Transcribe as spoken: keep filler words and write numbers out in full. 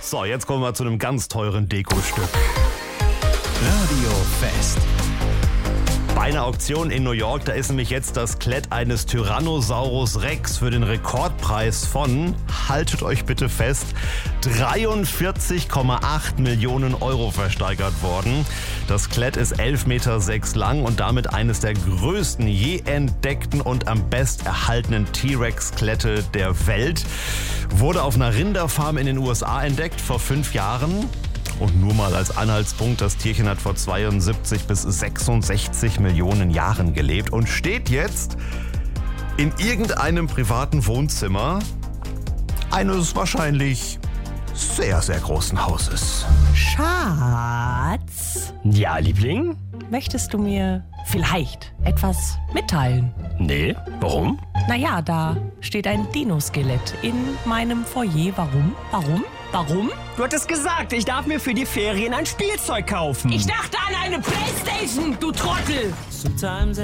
So, jetzt kommen wir zu einem ganz teuren Dekostück. Radio Fest. Bei einer Auktion in New York, da ist nämlich jetzt das Skelett eines Tyrannosaurus Rex für den Rekordpreis von, haltet euch bitte fest, dreiundvierzig Komma acht Millionen Euro versteigert worden. Das Skelett ist elf Meter sechs lang und damit eines der größten je entdeckten und am best erhaltenen T-Rex-Skelette der Welt. Wurde auf einer Rinderfarm in den U S A entdeckt vor fünf Jahren. Und nur mal als Anhaltspunkt, das Tierchen hat vor zweiundsiebzig bis sechsundsechzig Millionen Jahren gelebt und steht jetzt in irgendeinem privaten Wohnzimmer eines wahrscheinlich sehr, sehr großen Hauses. Schatz, Ja, Liebling? möchtest du mir vielleicht etwas mitteilen? Nee, warum? Naja, da steht ein Dino-Skelett in meinem Foyer. Warum? Warum? Warum? Du hattest gesagt, ich darf mir für die Ferien ein Spielzeug kaufen. Ich dachte an eine Playstation, du Trottel! Sometimes